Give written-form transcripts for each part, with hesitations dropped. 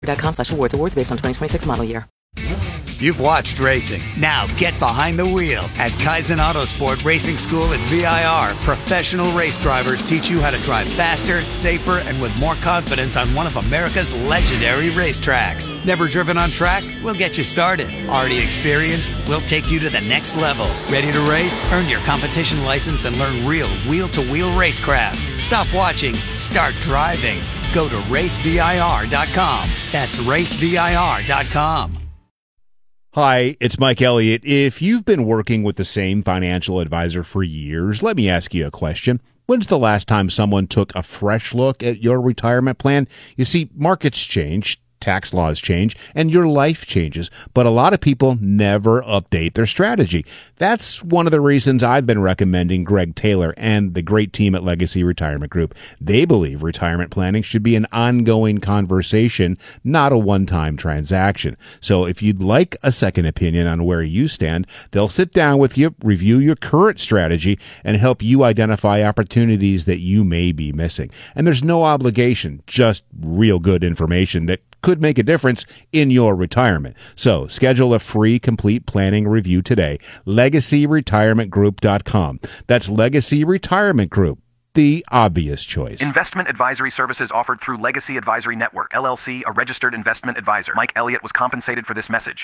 .com/awards. Awards based on 2026 model year. You've watched racing. Now get behind the wheel. At Kaizen Autosport Racing School at VIR, professional race drivers teach you how to drive faster, safer, and with more confidence on one of America's legendary racetracks. Never driven on track? We'll get you started. Already experienced? We'll take you to the next level. Ready to race? Earn your competition license and learn real wheel-to-wheel racecraft. Stop watching. Start driving. Go to racevir.com. That's racevir.com. Hi, it's Mike Elliott. If you've been working with the same financial advisor for years, let me ask you a question. When's the last time someone took a fresh look at your retirement plan? You see, markets change, tax laws change, and your life changes, but a lot of people never update their strategy. That's one of the reasons I've been recommending Greg Taylor and the great team at Legacy Retirement Group. They believe retirement planning should be an ongoing conversation, not a one-time transaction. So if you'd like a second opinion on where you stand, they'll sit down with you, review your current strategy, and help you identify opportunities that you may be missing. And there's no obligation, just real good information that could make a difference in your retirement. So schedule a free complete planning review today. LegacyRetirementGroup.com. That's Legacy Retirement Group, the obvious choice. Investment advisory services offered through Legacy Advisory Network, LLC, a registered investment advisor. Mike Elliott was compensated for this message.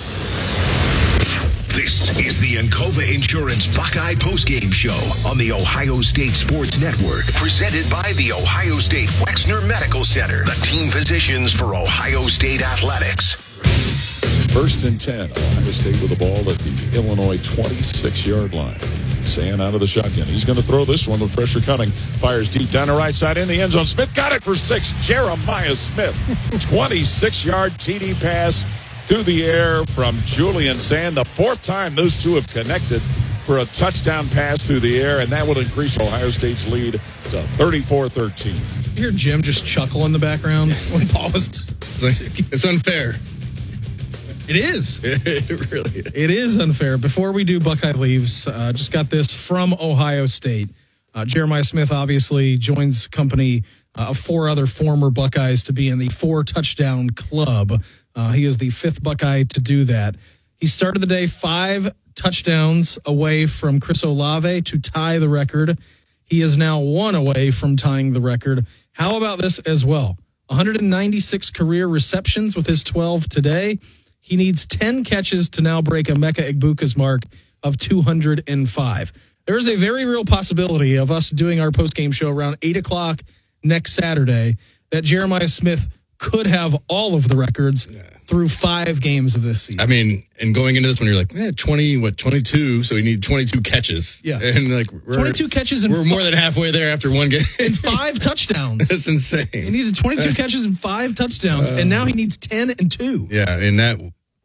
This is the Encova Insurance Buckeye Postgame Show on the Ohio State Sports Network, presented by the Ohio State Wexner Medical Center, the team physicians for Ohio State Athletics. 1st and 10. Ohio State with the ball at the Illinois 26-yard line. Sand out of the shotgun. He's going to throw this one with pressure coming. Fires deep down the right side in the end zone. Smith got it for 6. Jeremiah Smith. 26-yard TD pass through the air from Julian Sand. The 4th time those two have connected for a touchdown pass through the air, and that will increase Ohio State's lead to 34-13. You hear Jim just chuckle in the background when Paul was... It's unfair. It is. It really is. It is unfair. Before we do Buckeye Leaves, just got this from Ohio State. Jeremiah Smith obviously joins company of 4 other former Buckeyes to be in the 4-touchdown club. He is the 5th Buckeye to do that. He started the day 5 touchdowns away from Chris Olave to tie the record. He is now 1 away from tying the record. How about this as well? 196 career receptions with his 12 today. He needs 10 catches to now break Emeka Egbuka's mark of 205. There is a very real possibility of us doing our postgame show around 8 o'clock next Saturday that Jeremiah Smith could have all of the records through 5 games of this season. I mean, and going into this one, you're like, 22, so you need 22 catches. Yeah. And like, 22 catches and we're more than halfway there after 1 game. And 5 touchdowns. That's insane. He needed 22 catches and 5 touchdowns, and now he needs 10 and 2. Yeah, and that...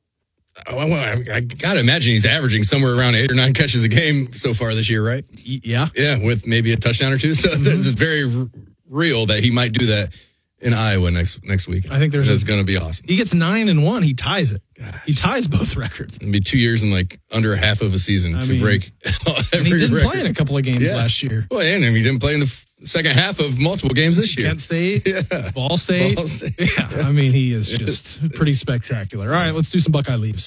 I got to imagine he's averaging somewhere around 8 or 9 catches a game so far this year, right? Yeah. Yeah, with maybe a touchdown or 2. So it's very real that he might do that in Iowa next week. I think that's going to be awesome. He gets 9 and 1. He ties it. Gosh. He ties both records. It'll be 2 years and like under a half of a season to break every he didn't record. play in a couple of games last year. Well, and he didn't play in the second half of multiple games this year. Kent State, Ball State. Yeah, I mean, he is just pretty spectacular. All right, let's do some Buckeye Leaves.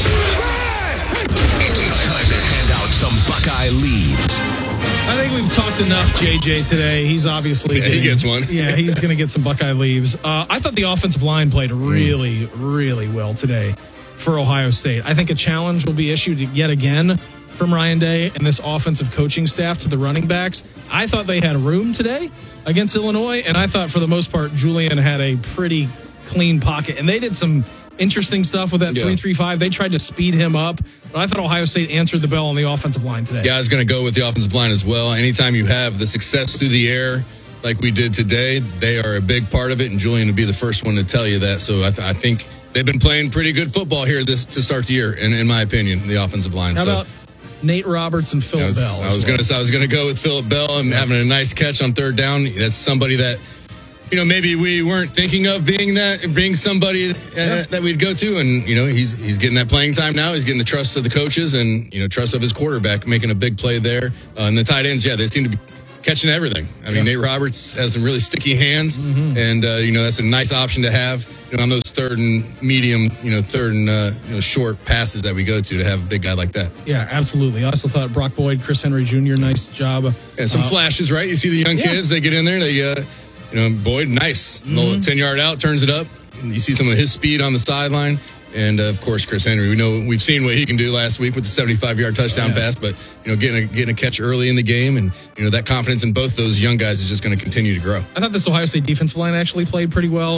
It's time to hand out some Buckeye Leaves. I think we've talked enough JJ today. He's obviously he gets one. Yeah, he's going to get some Buckeye Leaves. I thought the offensive line played really, really well today for Ohio State. I think a challenge will be issued yet again from Ryan Day and this offensive coaching staff to the running backs. I thought they had room today against Illinois, and I thought for the most part Julian had a pretty clean pocket. And they did some interesting stuff with that 3-3-5. They tried to speed him up, but I thought Ohio State answered the bell on the offensive line today. Yeah, I was going to go with the offensive line as well. Anytime you have the success through the air like we did today, they are a big part of it, and Julian would be the first one to tell you that. So I think they've been playing pretty good football here to start the year, in my opinion, the offensive line. How about Nate Roberts and Phillip Bell? I was going to go with Phillip Bell and having a nice catch on 3rd down. That's somebody that, maybe we weren't thinking of being somebody that we'd go to. And, he's getting that playing time now. He's getting the trust of the coaches and, trust of his quarterback, making a big play there. And the tight ends, they seem to be catching everything. I mean, Nate Roberts has some really sticky hands, and that's a nice option to have on those third and medium, third and short passes that we go to have a big guy like that. Yeah, absolutely. I also thought Brock Boyd, Chris Henry Jr., nice job. Yeah, some flashes, right? You see the young kids, they get in there, they Boyd, nice. 10-yard out, turns it up. You see some of his speed on the sideline. And, of course, Chris Henry. We've seen what he can do last week with the 75-yard touchdown pass, but, getting a catch early in the game and, that confidence in both those young guys is just going to continue to grow. I thought this Ohio State defensive line actually played pretty well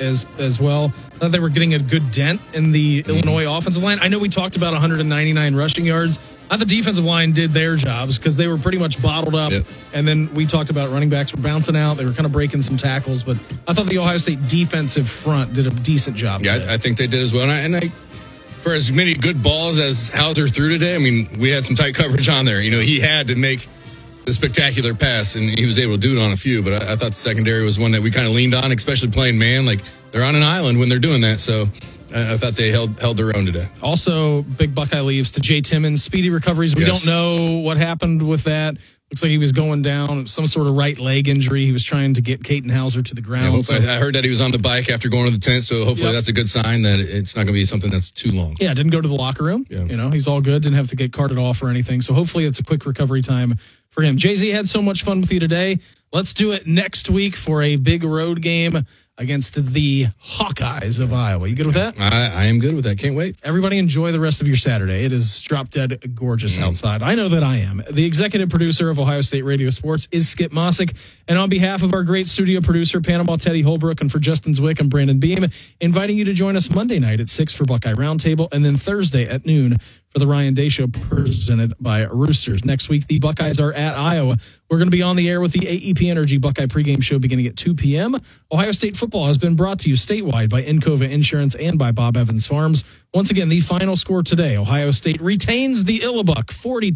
as well. I thought they were getting a good dent in the Illinois offensive line. I know we talked about 199 rushing yards. I thought the defensive line did their jobs because they were pretty much bottled up. Yep. And then we talked about running backs were bouncing out. They were kind of breaking some tackles. But I thought the Ohio State defensive front did a decent job. Yeah, I think they did as well. And I for as many good balls as Hauser threw today, I mean, we had some tight coverage on there. He had to make the spectacular pass, and he was able to do it on a few. But I thought the secondary was one that we kind of leaned on, especially playing man. Like, they're on an island when they're doing that. So I thought they held their own today. Also, big Buckeye leaves to Jay Timmons. Speedy recoveries. We don't know what happened with that. Looks like he was going down, some sort of right leg injury. He was trying to get Caden Hauser to the ground. I heard that he was on the bike after going to the tent, so hopefully that's a good sign that it's not going to be something that's too long. Yeah, didn't go to the locker room. Yeah. He's all good. Didn't have to get carted off or anything. So hopefully it's a quick recovery time for him. Jay-Z had so much fun with you today. Let's do it next week for a big road game against the Hawkeyes of Iowa. You good with that? I am good with that. Can't wait. Everybody enjoy the rest of your Saturday. It is drop dead gorgeous outside. I know that I am. The executive producer of Ohio State Radio Sports is Skip Mossick. And on behalf of our great studio producer, Panama Teddy Holbrook, and for Justin Zwick and Brandon Beam, inviting you to join us Monday night at 6 for Buckeye Roundtable, and then Thursday at noon for the Ryan Day Show presented by Roosters. Next week, the Buckeyes are at Iowa. We're going to be on the air with the AEP Energy Buckeye pregame show beginning at 2 p.m. Ohio State football has been brought to you statewide by Encova Insurance and by Bob Evans Farms. Once again, the final score today, Ohio State retains the Illibuck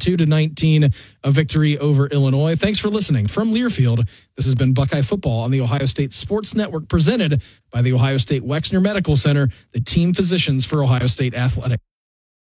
42-19, a victory over Illinois. Thanks for listening. From Learfield, this has been Buckeye Football on the Ohio State Sports Network, presented by the Ohio State Wexner Medical Center, the team physicians for Ohio State Athletics.